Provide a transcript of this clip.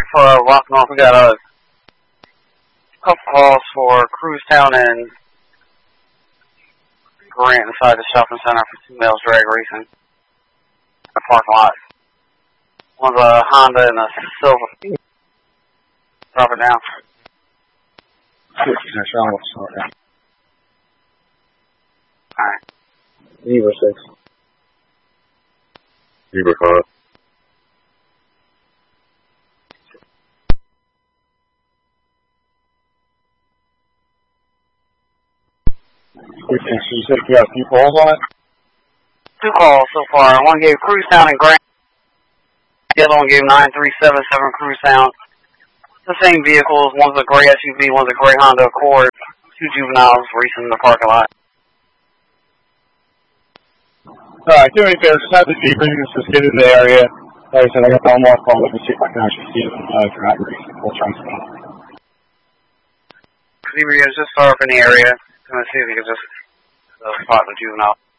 for walking off. We got a couple calls for Cruise Town and Grant inside the shopping center for 2 males drag racing. The parking lot. One's a Honda and a Silver. Drop it down. Alright. Zebra 6. Zebra 5. You said you got a few calls on it? 2 calls so far. One gave Cruise Town and Grant. The other one gave 9377 Cruise Town. The same vehicles. One's a gray SUV, one's a gray Honda Accord. 2 juveniles racing in the parking lot. Alright, do me a favor, just have the debriefings, just get in the area. Like I said, I got one more call, let me see if I can actually see it drag racing. We'll try to stop. See, we just start up in the area. I'm going to see if we can just spot the juvenile.